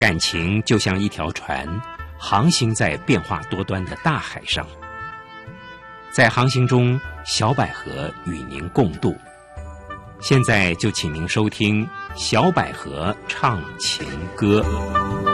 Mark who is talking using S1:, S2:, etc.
S1: 感情就像一条船，航行在变化多端的大海上。在航行中，小百合与您共度。现在就请您收听小百合唱情歌。